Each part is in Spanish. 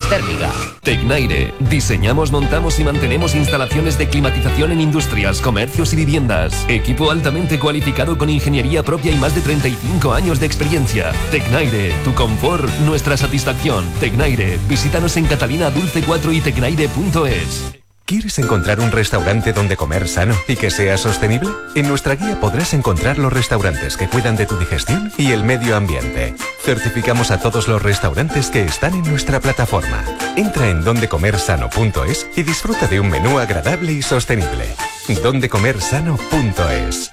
térmica. Tecnaire. Diseñamos, montamos y mantenemos instalaciones de climatización en industrias, comercios y viviendas. Equipo altamente cualificado con ingeniería propia y más de 35 años de experiencia. Tecnaire. Tu confort, nuestra satisfacción. Tecnaire. Visítanos en Catalina Dulce 4 y tecnaire.es. ¿Quieres encontrar un restaurante donde comer sano y que sea sostenible? En nuestra guía podrás encontrar los restaurantes que cuidan de tu digestión y el medio ambiente. Certificamos a todos los restaurantes que están en nuestra plataforma. Entra en dondecomersano.es y disfruta de un menú agradable y sostenible. dondecomersano.es.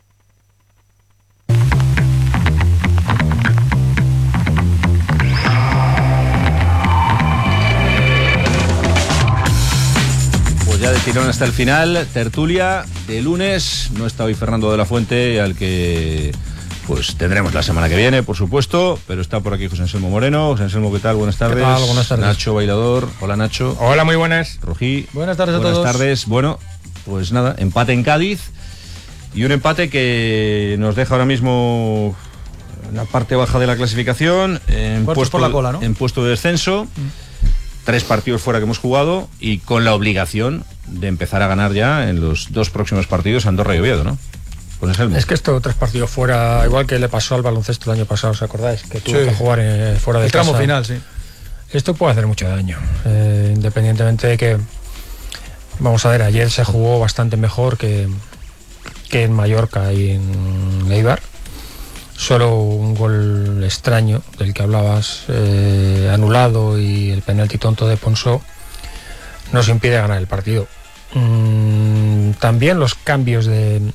Ya de tirón hasta el final, tertulia de lunes. No está hoy Fernando de la Fuente, al que pues tendremos la semana que viene, por supuesto, pero está por aquí José Anselmo Moreno. José Anselmo, ¿qué tal? Buenas tardes. ¿Qué tal? Buenas tardes. Nacho Bailador. Hola, Nacho. Hola, muy buenas. Rojí. Buenas tardes a todos. Buenas tardes. Bueno, pues nada, empate en Cádiz y un empate que nos deja ahora mismo en la parte baja de la clasificación, en puesto por la cola, ¿no? En puesto de descenso. 3 partidos fuera que hemos jugado y con la obligación de empezar a ganar ya en los 2 próximos partidos Andorra y Oviedo, ¿no? Pues es que esto 3 partidos fuera, igual que le pasó al baloncesto el año pasado, ¿os acordáis? Que tuvo que jugar fuera de el casa. tramo final, sí. Esto puede hacer mucho daño, independientemente de que, vamos a ver, ayer se jugó bastante mejor que en Mallorca y en Eibar. Solo un gol extraño del que hablabas, anulado, y el penalti tonto de Ponsó nos impide ganar el partido. También los cambios de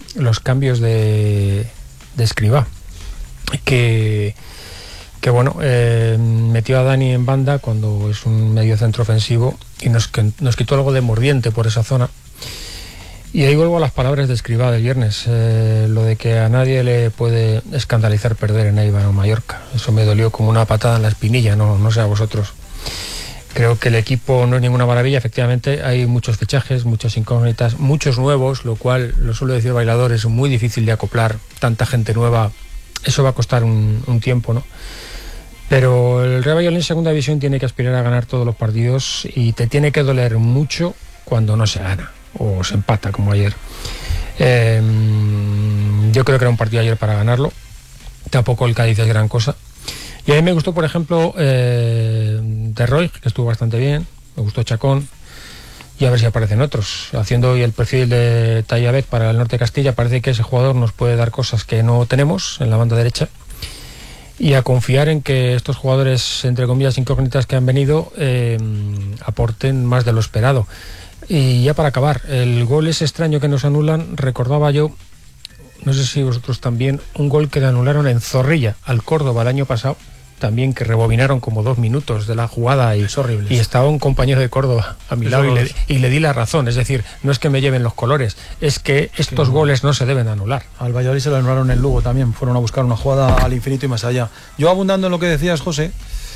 Escribá, que bueno, metió a Dani en banda cuando es un medio centro ofensivo y nos quitó algo de mordiente por esa zona. Y ahí vuelvo a las palabras de Escribá del viernes, lo de que a nadie le puede escandalizar perder en Eibar o Mallorca. Eso me dolió como una patada en la espinilla, no sé a vosotros. Creo que el equipo no es ninguna maravilla, efectivamente hay muchos fichajes, muchas incógnitas, muchos nuevos, lo cual, lo suele decir Bailador, es muy difícil de acoplar tanta gente nueva. Eso va a costar un tiempo, ¿no? Pero el Real Valladolid en segunda división tiene que aspirar a ganar todos los partidos y te tiene que doler mucho cuando no se gana o se empata como ayer. Yo creo que era un partido ayer para ganarlo. Tampoco el Cádiz es gran cosa. Y a mí me gustó, por ejemplo, De Roy, que estuvo bastante bien. Me gustó Chacón. Y a ver si aparecen otros. Haciendo hoy el perfil de Tallabet para el Norte de Castilla, parece que ese jugador nos puede dar cosas que no tenemos en la banda derecha. Y a confiar en que estos jugadores, entre comillas, incógnitas que han venido, aporten más de lo esperado. Y ya para acabar, el gol ese extraño que nos anulan, recordaba yo, no sé si vosotros también, un gol que le anularon en Zorrilla al Córdoba el año pasado, también, que rebobinaron como 2 minutos de la jugada y, y estaba un compañero de Córdoba a mi lado y le di la razón. Es decir, no es que me lleven los colores, es que estos goles no se deben anular. Al Valladolid se lo anularon en Lugo también, fueron a buscar una jugada al infinito y más allá. Yo, abundando en lo que decías, José,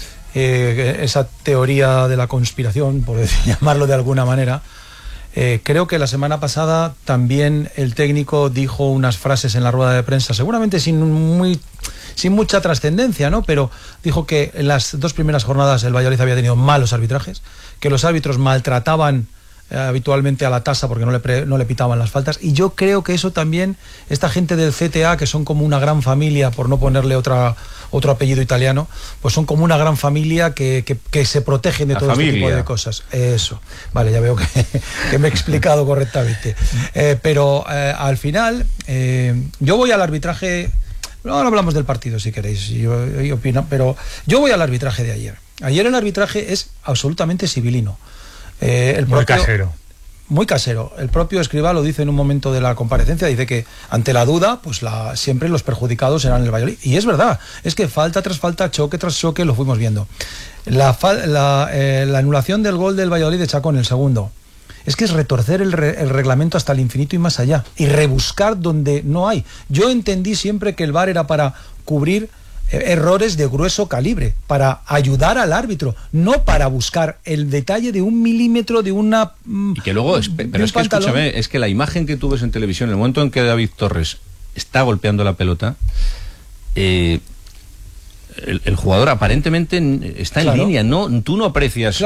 esa teoría de la conspiración, por llamarlo de alguna manera, creo que la semana pasada también el técnico dijo unas frases en la rueda de prensa, seguramente sin mucha trascendencia, ¿no? Pero dijo que en las 2 primeras jornadas el Valladolid había tenido malos arbitrajes, que los árbitros maltrataban habitualmente a la tasa porque no le pitaban las faltas, y yo creo que eso también, esta gente del CTA, que son como una gran familia, por no ponerle otro apellido italiano, pues son como una gran familia que se protegen de todo este tipo de cosas. Eso, vale, ya veo que me he explicado correctamente. Pero al final, yo voy al arbitraje. No hablamos del partido si queréis, yo opino, pero yo voy al arbitraje de ayer. Ayer el arbitraje es absolutamente civilino. Muy casero. Muy casero. El propio Escribá lo dice en un momento de la comparecencia, dice que ante la duda, pues siempre los perjudicados eran el Valladolid. Y es verdad, es que falta tras falta, choque tras choque, lo fuimos viendo. La anulación del gol del Valladolid de Chacón, el segundo, es que es retorcer el reglamento hasta el infinito y más allá, y rebuscar donde no hay. Yo entendí siempre que el VAR era para cubrir errores de grueso calibre, para ayudar al árbitro, no para buscar el detalle de 1 milímetro de una... Y que luego, pero es que escúchame, es que la imagen que tú ves en televisión, en el momento en que David Torres está golpeando la pelota, el jugador aparentemente está en línea, tú no aprecias